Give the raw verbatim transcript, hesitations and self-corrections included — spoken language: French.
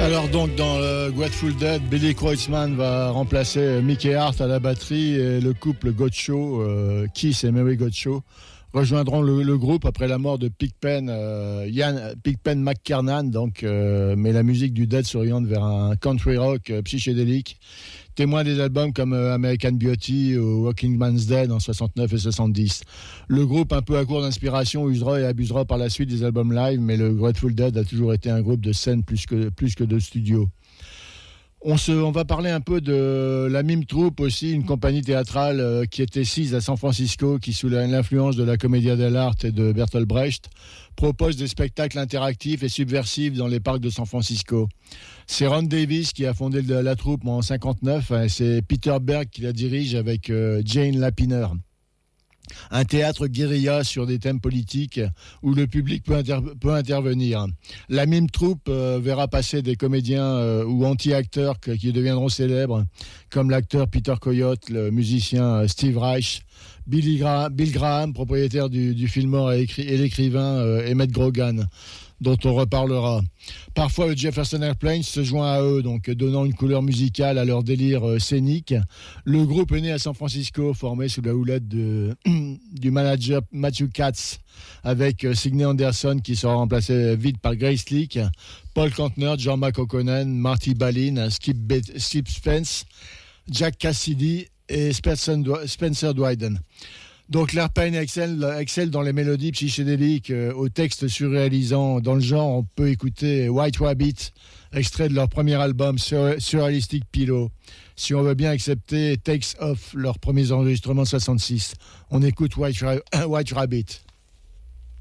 Alors donc dans le Grateful Dead, Billy Kreutzmann va remplacer Mickey Hart à la batterie et le couple Gotcho, euh, Keith et Mary Gotcho, rejoindront le, le groupe après la mort de Pigpen, euh, Ian Pigpen McKernan, donc, euh, mais la musique du Dead s'oriente vers un country rock euh, psychédélique, témoin des albums comme euh, American Beauty ou Walking Man's Dead en soixante-neuf et soixante-dix. Le groupe, un peu à court d'inspiration, usera et abusera par la suite des albums live, mais le Grateful Dead a toujours été un groupe de scène plus que, plus que de studio. On, se, on va parler un peu de la Mime Troupe aussi, une compagnie théâtrale euh, qui était sise à San Francisco, qui sous l'influence de la Commedia dell'arte et de Bertolt Brecht, propose des spectacles interactifs et subversifs dans les parcs de San Francisco. C'est Ron Davis qui a fondé la, la troupe en cinquante-neuf, hein, c'est Peter Berg qui la dirige avec euh, Jane Lapiner. Un théâtre guérilla sur des thèmes politiques où le public peut, inter- peut intervenir. La Mime Troupe euh, verra passer des comédiens euh, ou anti-acteurs que, qui deviendront célèbres, comme l'acteur Peter Coyote, le musicien euh, Steve Reich, Billy Gra- Bill Graham, propriétaire du, du Fillmore et, écri- et l'écrivain euh, Emmett Grogan, dont on reparlera. Parfois, le Jefferson Airplane se joint à eux, donc donnant une couleur musicale à leur délire euh, scénique. Le groupe est né à San Francisco, formé sous la houlette de, du manager Matthew Katz, avec euh, Sidney Anderson qui sera remplacé vite par Grace Leak, Paul Kantner, John McOconen, Marty Balin, Skip, Bet- Skip Spence, Jack Cassidy et Spencer, Spencer Dryden. Donc l'Airplane excelle, excelle dans les mélodies psychédéliques, euh, aux textes surréalisants. Dans le genre, on peut écouter White Rabbit, extrait de leur premier album Sur- Surrealistic Pillow. Si on veut bien accepter Takes Off, leur premier enregistrement soixante-six. On écoute White, Ra- White Rabbit.